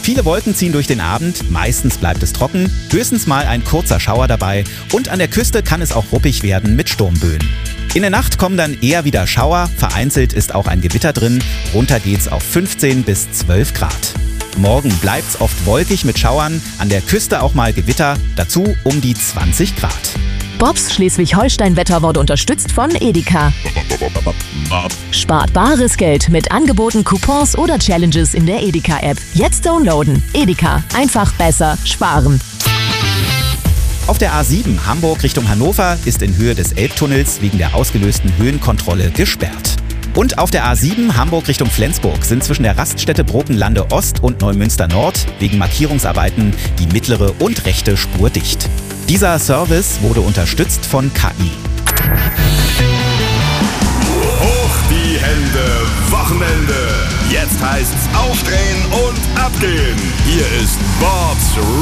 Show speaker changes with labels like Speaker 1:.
Speaker 1: Viele Wolken ziehen durch den Abend, meistens bleibt es trocken, höchstens mal ein kurzer Schauer dabei und an der Küste kann es auch ruppig werden mit Sturmböen. In der Nacht kommen dann eher wieder Schauer, vereinzelt ist auch ein Gewitter drin, runter geht's auf 15 bis 12 Grad. Morgen bleibt's oft wolkig mit Schauern, an der Küste auch mal Gewitter, dazu um die 20 Grad.
Speaker 2: Bobs Schleswig-Holstein-Wetter wurde unterstützt von Edeka. Spart bares Geld mit Angeboten, Coupons oder Challenges in der Edeka-App. Jetzt downloaden. Edeka. Einfach besser sparen.
Speaker 1: Auf der A7 Hamburg Richtung Hannover ist in Höhe des Elbtunnels wegen der ausgelösten Höhenkontrolle gesperrt. Und auf der A7 Hamburg Richtung Flensburg sind zwischen der Raststätte Brokenlande Ost und Neumünster Nord wegen Markierungsarbeiten die mittlere und rechte Spur dicht. Dieser Service wurde unterstützt von KI.
Speaker 3: Hoch die Hände, Wochenende. Jetzt heißt's aufdrehen und abgehen. Hier ist Bobs